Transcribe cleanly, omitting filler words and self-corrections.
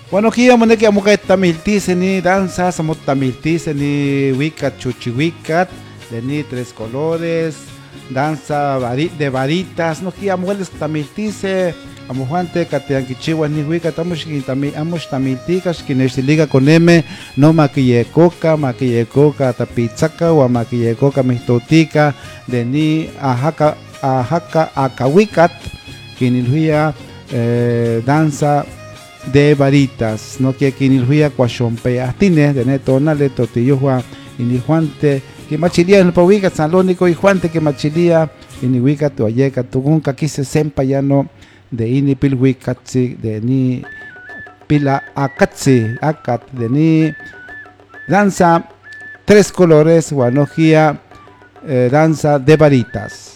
Bueno, aquí vamos a que vamos a tamiltice ni danza, somos tamiltice ni wicat, chuchiwicat, de ni tres colores, danza de varitas, no que vamos a tamiltice, vamos a cateanquichihuas ni wicat, estamos tamilticas, que nos liga con M, no maquille coca, tapizzaca o maquille coca mistotica, de ni ajaca, acahuicat, que ni danza de varitas, no que ni huía cuachompe astine de neto nale totillo juan y ni juante que machilía en el pawica salónico y juante que machilía y ni huica tu ayeca tu nunca quise sempa ya no de ini pil huicatsi de ni pila acatsi acat de ni danza tres colores guanojía danza de varitas.